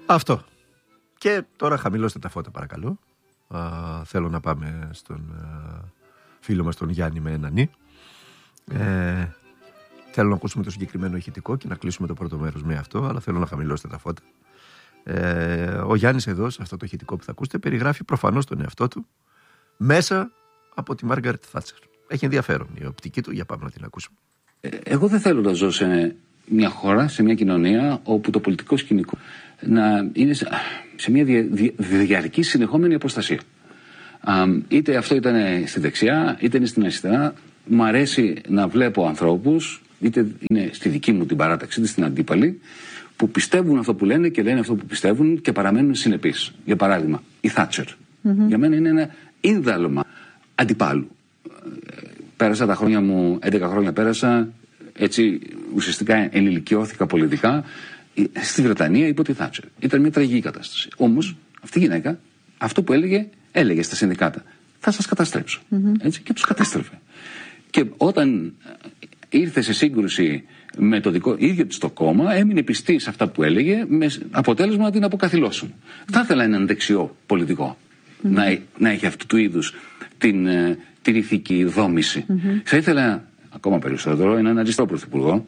Αυτό. Και τώρα χαμηλώστε τα φώτα παρακαλώ. Θέλω να πάμε στον φίλο μας τον Γιάννη με έναν νι. Θέλω να ακούσουμε το συγκεκριμένο ηχητικό και να κλείσουμε το πρώτο μέρος με αυτό, αλλά θέλω να χαμηλώσετε τα φώτα. Ο Γιάννης εδώ, σε αυτό το ηχητικό που θα ακούσετε, περιγράφει προφανώς τον εαυτό του μέσα από τη Μάργαρετ Θάτσερ. Έχει ενδιαφέρον η οπτική του, για πάμε να την ακούσουμε. Εγώ δεν θέλω να ζω σε μια χώρα, σε μια κοινωνία όπου το πολιτικό σκηνικό να είναι σε μια διαρκή συνεχόμενη αποστασία. Είτε αυτό ήταν στη δεξιά, είτε είναι στην αριστερά. Μου αρέσει να βλέπω ανθρώπους, είτε είναι στη δική μου την παράταξη, είτε στην αντίπαλη, που πιστεύουν αυτό που λένε και λένε αυτό που πιστεύουν και παραμένουν συνεπείς. Για παράδειγμα, η Θάτσερ. Για μένα είναι ένα ίνδαλμα αντιπάλου. Πέρασα τα χρόνια μου, 11 χρόνια πέρασα, έτσι ουσιαστικά ενηλικιώθηκα πολιτικά στη Βρετανία υπό τη Θάτσερ. Ήταν μια τραγική κατάσταση. Όμως αυτή η γυναίκα αυτό που έλεγε στα συνδικάτα, θα σας καταστρέψω. Έτσι, και τους κατέστρεφε. Και όταν ήρθε σε σύγκρουση με το ίδιο της το κόμμα, έμεινε πιστή σε αυτά που έλεγε, με αποτέλεσμα να την αποκαθιλώσουν. Θα ήθελα έναν δεξιό πολιτικό να έχει αυτού του είδους την ηθική δόμηση. Θα ήθελα ακόμα περισσότερο έναν αριστερό πρωθυπουργό.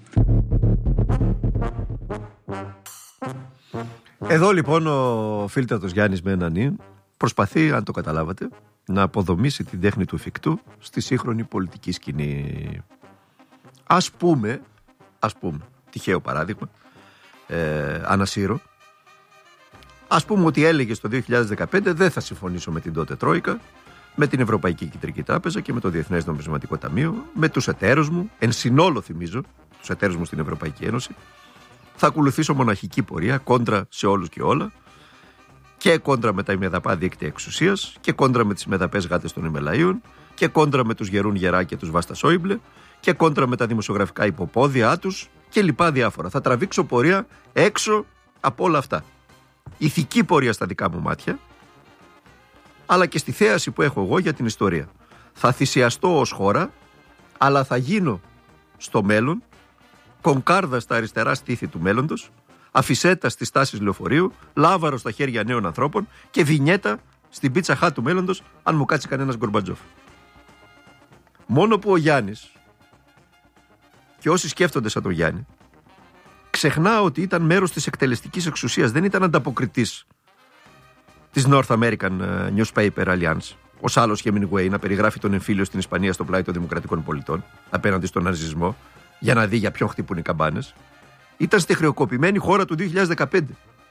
Εδώ λοιπόν ο φίλτατος Γιάννης με έναν νι προσπαθεί, αν το καταλάβατε, να αποδομήσει την τέχνη του εφικτού στη σύγχρονη πολιτική σκηνή. Ας πούμε, τυχαίο παράδειγμα, ανασύρω, ας πούμε ότι έλεγε στο 2015 δεν θα συμφωνήσω με την τότε Τρόικα, με την Ευρωπαϊκή Κεντρική Τράπεζα και με το Διεθνές Νομισματικό Ταμείο, με τους εταίρους μου, εν συνόλο θυμίζω, τους εταίρους μου στην Ευρωπαϊκή Ένωση. Θα ακολουθήσω μοναχική πορεία, κόντρα σε όλους και όλα, και κόντρα με τα ημεδαπά δίκτυα εξουσίας, και κόντρα με τις μεδαπές γάτες των Εμελαΐων, και κόντρα με τους γερούν γερά και τους Βάστα Σόιμπλε, και κόντρα με τα δημοσιογραφικά υποπόδια τους και λοιπά διάφορα. Θα τραβήξω πορεία έξω από όλα αυτά. Ηθική πορεία στα δικά μου μάτια, αλλά και στη θέαση που έχω εγώ για την ιστορία. Θα θυσιαστώ ως χώρα, αλλά θα γίνω στο μέλλον κονκάρδα στα αριστερά στήθη του μέλλοντος, αφισέτα στις τάσεις λεωφορείου, λάβαρο στα χέρια νέων ανθρώπων και βινιέτα στην πίτσα χά του μέλλοντος, αν μου κάτσει κανένας Γκορμπατζόφ. Μόνο που ο Γιάννης και όσοι σκέφτονται σαν τον Γιάννη ξεχνά ότι ήταν μέρος της εκτελεστικής εξουσίας, δεν ήταν ανταποκριτής της North American Newspaper Alliance, ως άλλος Hemingway να περιγράφει τον εμφύλιο στην Ισπανία στο πλάι των δημοκρατικών πολιτών απέναντι στον ναζισμό για να δει για ποιον χτυπούν οι καμπάνες. Ήταν στεχειοκοπημένη χώρα του 2015.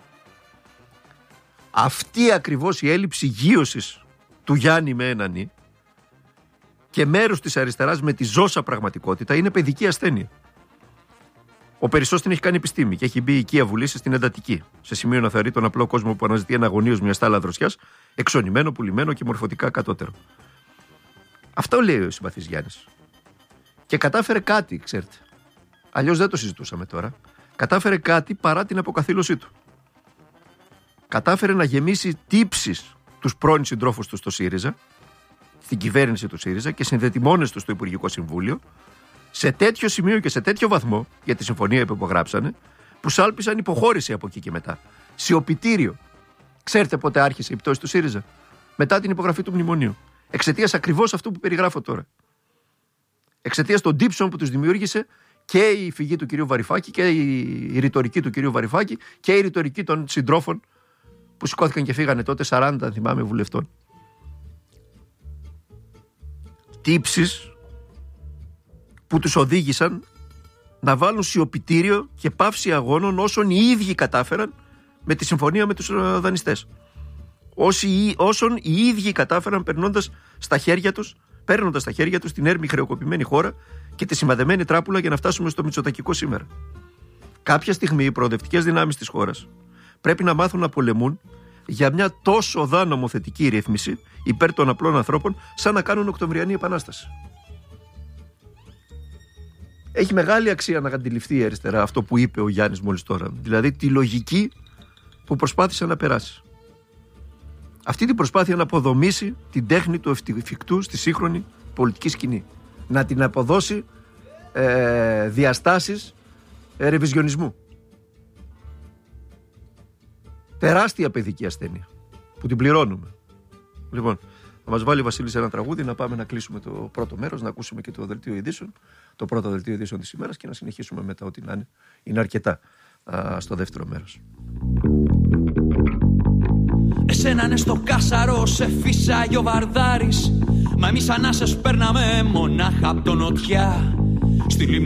Αυτή ακριβώς η έλλειψη γείωσης του Γιάννη με έναν νι και μέρος της αριστεράς με τη ζώσα πραγματικότητα είναι παιδική ασθένεια. Ο Περισσός την έχει κάνει επιστήμη και έχει μπει η οικία βουλή στην εντατική, σε σημείο να θεωρεί τον απλό κόσμο που αναζητεί αναγωνίως μια στάλα δροσιάς, εξονημένο, πουλημένο και μορφωτικά κατώτερο. Αυτό λέει ο συμπαθής Γιάννης. Και κατάφερε κάτι, ξέρετε. Αλλιώς δεν το συζητούσαμε τώρα. Κατάφερε κάτι παρά την αποκαθήλωσή του. Κατάφερε να γεμίσει τύψεις τους πρώην συντρόφους του στο ΣΥΡΙΖΑ, στην κυβέρνηση του ΣΥΡΙΖΑ και συνδετημόνες του στο Υπουργικό Συμβούλιο, σε τέτοιο σημείο και σε τέτοιο βαθμό για τη συμφωνία που υπογράψανε, που σάλπισαν υποχώρηση από εκεί και μετά. Σιωπητήριο. Ξέρετε πότε άρχισε η πτώση του ΣΥΡΙΖΑ? Μετά την υπογραφή του μνημονίου. Εξαιτίας ακριβώς αυτού που περιγράφω τώρα. Εξαιτίας των τύψεων που τους δημιούργησε και η φυγή του κυρίου Βαρυφάκη και η ρητορική του κυρίου Βαρυφάκη και η ρητορική των συντρόφων που σηκώθηκαν και φύγανε τότε 40, θυμάμαι, βουλευτών. Τύψεις που τους οδήγησαν να βάλουν σιωπητήριο και πάυση αγώνων όσων οι ίδιοι κατάφεραν με τη συμφωνία με τους δανειστές. Όσων οι ίδιοι κατάφεραν παίρνοντας στα χέρια τους την έρμη χρεοκοπημένη χώρα και τη σημαδεμένη τράπουλα για να φτάσουμε στο μητσοτακικό σήμερα. Κάποια στιγμή οι προοδευτικές δυνάμεις της χώρας πρέπει να μάθουν να πολεμούν για μια τόσο οδά νομοθετική ρύθμιση υπέρ των απλών ανθρώπων, σαν να κάνουν Οκτωβριανή Επανάσταση. Έχει μεγάλη αξία να αντιληφθεί η αριστερά αυτό που είπε ο Γιάννης μόλις τώρα. Δηλαδή τη λογική που προσπάθησε να περάσει. Αυτή την προσπάθεια να αποδομήσει την τέχνη του εφικτού στη σύγχρονη πολιτική σκηνή. Να την αποδώσει διαστάσεις ρεβιζιονισμού. Τεράστια παιδική ασθένεια που την πληρώνουμε. Λοιπόν, θα μας βάλει ο Βασίλης ένα τραγούδι, να πάμε να κλείσουμε το πρώτο μέρος, να ακούσουμε και το δελτίο ειδήσεων, το πρώτο δελτίο ειδήσεων της ημέρας και να συνεχίσουμε μετά ό,τι να είναι. Είναι αρκετά στο δεύτερο μέρος. Εσένα είναι στο κάσαρο, σε φύσαγε ο Βαρδάρης. Μα εμείς ανάσες παίρναμε μονάχα απ' το νοτιά. Στη λίμνη